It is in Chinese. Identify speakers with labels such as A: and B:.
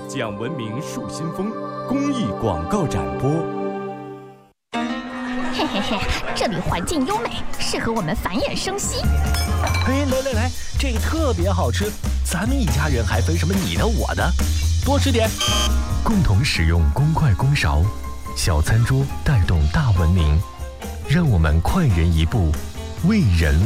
A: 讲文明树新风公益广告展播。
B: 嘿嘿嘿，这里环境优美，适合我们繁衍生息。
C: 哎，来，这个特别好吃，咱们一家人还分什么你的我的？多吃点。
D: 共同使用公筷公勺，小餐桌带动大文明，让我们快人一步，为人